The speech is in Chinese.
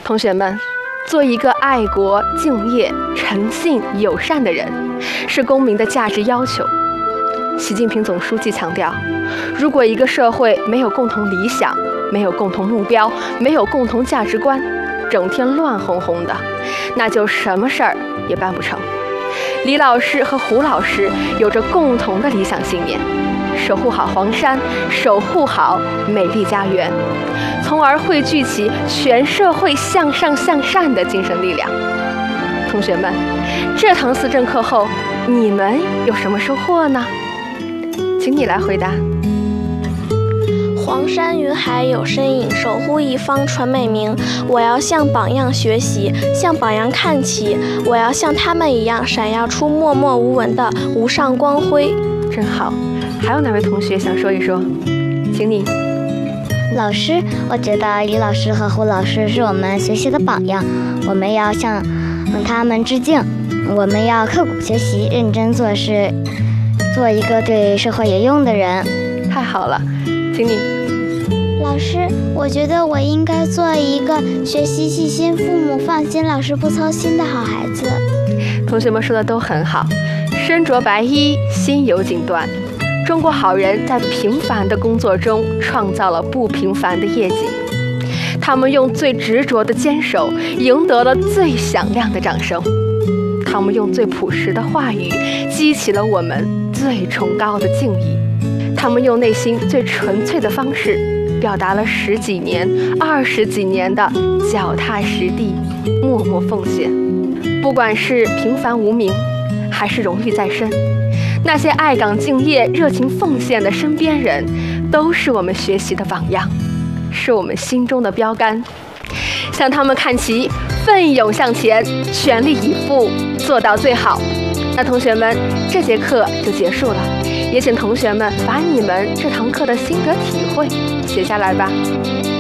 同学们，做一个爱国、敬业、诚信、友善的人，是公民的价值要求。习近平总书记强调，如果一个社会没有共同理想，没有共同目标，没有共同价值观，整天乱哄哄的，那就什么事儿也办不成。李老师和胡老师有着共同的理想信念，守护好黄山，守护好美丽家园，从而汇聚起全社会向上向善的精神力量。同学们，这堂思政课后，你们有什么收获呢？请你来回答。 黄山云海有身影，守护一方纯美名。我要向榜样学习，向榜样看齐。我要像他们一样，闪耀出默默无闻的无上光辉。 真好，还有哪位同学想说一说？请你。 老师，我觉得李老师和胡老师是我们学习的榜样，我们要向他们致敬。我们要刻苦学习，认真做事，做一个对社会有用的人。 太好了，请你。 老师，我觉得我应该做一个学习细心、父母放心、老师不操心的好孩子。 同学们说的都很好，身着白衣，心有锦缎。中国好人在平凡的工作中创造了不平凡的业绩，他们用最执着的坚守赢得了最响亮的掌声，他们用最朴实的话语激起了我们最崇高的敬意，他们用内心最纯粹的方式表达了10几年、20几年的脚踏实地、默默奉献。不管是平凡无名，还是荣誉在身，那些爱岗敬业、热情奉献的身边人，都是我们学习的榜样，是我们心中的标杆。向他们看齐，奋勇向前，全力以赴，做到最好。那同学们，这节课就结束了，也请同学们把你们这堂课的心得体会写下来吧。